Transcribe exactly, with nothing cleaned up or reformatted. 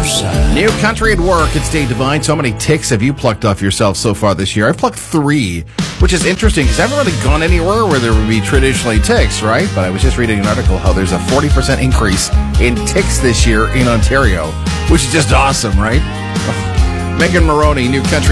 side. New country at work. It's Dave Devine. So many ticks have you plucked off yourself so far this year? I've plucked three, which is interesting because I haven't really gone anywhere where there would be traditionally ticks, right? But I was just reading an article how there's a forty percent increase in ticks this year in Ontario, which is just awesome, right? Megan Maroney, New Country.